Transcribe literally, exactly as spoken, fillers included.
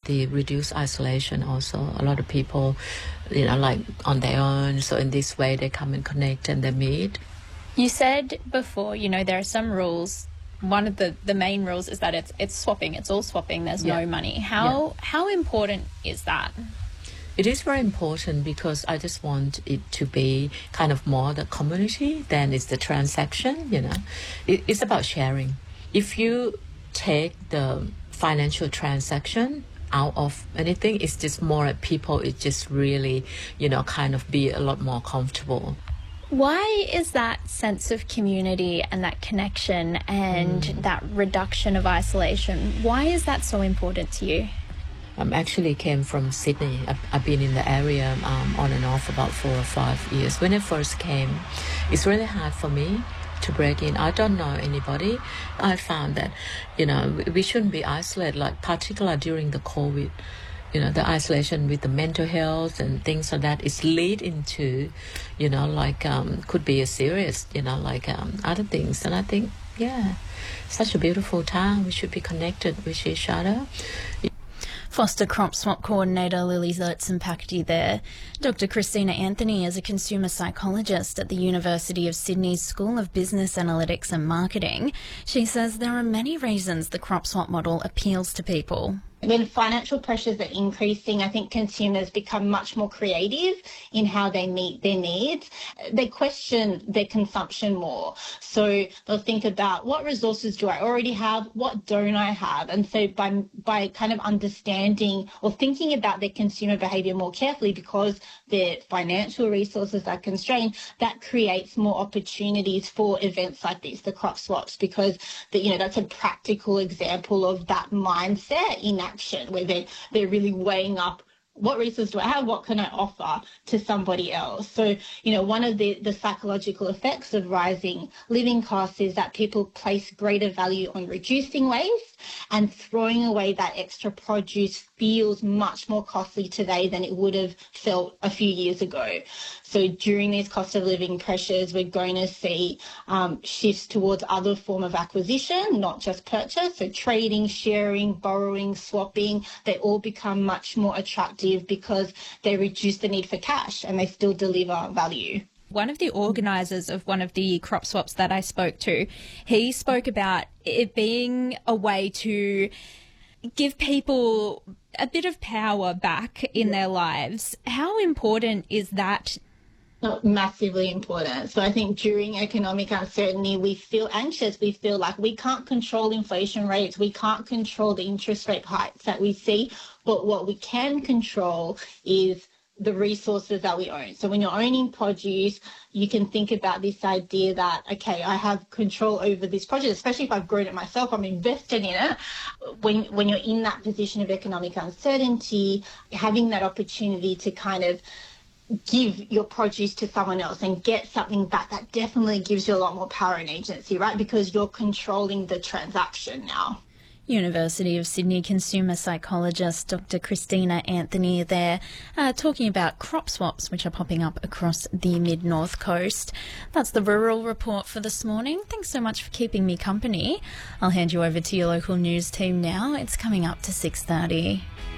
the reduced isolation also. A lot of people, you know, like on their own. So in this way, they come and connect and they meet. You said before, you know, there are some rules. One of the, the main rules is that it's it's swapping. It's all swapping. There's Yeah. no money. How Yeah. how important is that? It is very important because I just want it to be kind of more the community than it's the transaction, you know. It, it's about sharing. If you take the financial transaction out of anything, it's just more like people, it just really, you know, kind of be a lot more comfortable. Why is that sense of community and that connection and Mm. that reduction of isolation, why is that so important to you? I um, actually came from Sydney. I've, I've been in the area um, on and off about four or five years. When I first came, it's really hard for me to break in. I don't know anybody. I found that, you know, we- we shouldn't be isolated, like particularly during the COVID. You know, the isolation with the mental health and things like that is lead into, you know, like um, could be a serious, you know, like um, other things. And I think, yeah, such a beautiful time. We should be connected with each other. Foster Crop Swap Coordinator Lily Zertzen-Pakety there. Doctor Christina Anthony is a consumer psychologist at the University of Sydney's School of Business Analytics and Marketing. She says there are many reasons the crop swap model appeals to people. When financial pressures are increasing, I think consumers become much more creative in how they meet their needs. They question their consumption more. So they'll think about, what resources do I already have? What don't I have? And so by, by kind of understanding or thinking about their consumer behaviour more carefully, because their financial resources are constrained, that creates more opportunities for events like this, the crop swaps, because the, you know, that's a practical example of that mindset in action, where they they're really weighing up, what resources do I have, what can I offer to somebody else. So, you know, one of the, the psychological effects of rising living costs is that people place greater value on reducing waste, and throwing away that extra produce feels much more costly today than it would have felt a few years ago. So during these cost of living pressures, we're going to see um, shifts towards other form of acquisition, not just purchase. So trading, sharing, borrowing, swapping, they all become much more attractive because they reduce the need for cash and they still deliver value. One of the organisers of one of the crop swaps that I spoke to, he spoke about it being a way to give people a bit of power back in their lives. How important is that? Not massively important. So I think during economic uncertainty, we feel anxious. We feel like we can't control inflation rates. We can't control the interest rate hikes that we see. But what we can control is the resources that we own. So when you're owning produce, you can think about this idea that, okay, I have control over this project, especially if I've grown it myself, I'm invested in it. When, when you're in that position of economic uncertainty, having that opportunity to kind of give your produce to someone else and get something back, that definitely gives you a lot more power and agency, right? Because you're controlling the transaction now. University of Sydney consumer psychologist Doctor Christina Anthony there, uh, talking about crop swaps which are popping up across the mid-north coast. That's the Rural Report for this morning. Thanks so much for keeping me company. I'll hand you over to your local news team now. It's coming up to six thirty.